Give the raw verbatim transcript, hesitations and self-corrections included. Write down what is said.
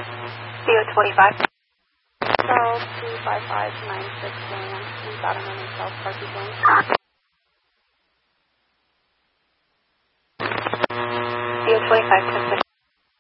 C O twenty-five. Charles two five five nine six William in Batterman and South Parky Jones. C O twenty-five ten six.